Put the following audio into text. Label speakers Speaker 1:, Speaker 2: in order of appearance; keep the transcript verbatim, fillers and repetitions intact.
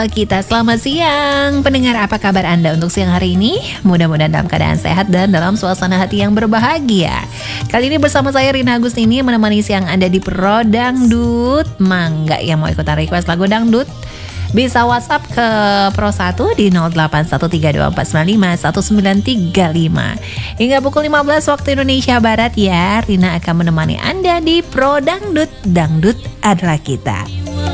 Speaker 1: Kita selamat siang pendengar, apa kabar Anda untuk siang hari ini? Mudah-mudahan dalam keadaan sehat dan dalam suasana hati yang berbahagia. Kali ini bersama saya Rina Agustini menemani siang Anda di Pro Dangdut. Mangga yang mau ikutan request lagu dangdut bisa WhatsApp ke Pro satu di nol delapan satu tiga dua empat sembilan lima satu sembilan tiga lima. Hingga pukul lima belas waktu Indonesia Barat ya, Rina akan menemani Anda di Pro Dangdut. Dangdut adalah kita.